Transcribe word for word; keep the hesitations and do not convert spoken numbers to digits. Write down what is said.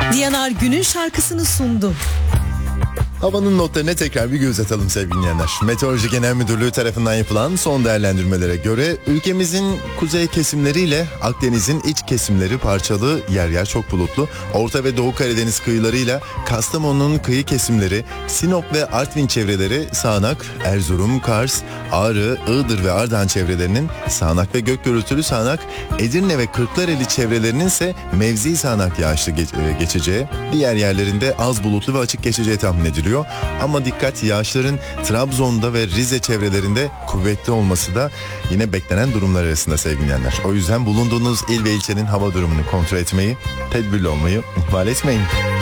Diyanar günün şarkısını sundu. Havanın notlarına tekrar bir göz atalım sevgili dinleyenler. Meteoroloji Genel Müdürlüğü tarafından yapılan son değerlendirmelere göre ülkemizin kuzey kesimleriyle Akdeniz'in iç kesimleri parçalı, yer yer çok bulutlu. Orta ve Doğu Karadeniz kıyılarıyla Kastamonu'nun kıyı kesimleri, Sinop ve Artvin çevreleri sağanak, Erzurum, Kars, Ağrı, Iğdır ve Ardahan çevrelerinin sağanak ve gök gürültülü sağanak, Edirne ve Kırklareli çevrelerinin ise mevzi sağanak yağışlı geç- geçeceği, diğer yerlerinde az bulutlu ve açık geçeceği tahmin ediliyor. Ama dikkat, yağışların Trabzon'da ve Rize çevrelerinde kuvvetli olması da yine beklenen durumlar arasında sevgili dinleyenler. O yüzden bulunduğunuz il ve ilçenin hava durumunu kontrol etmeyi, tedbirli olmayı ihmal etmeyin.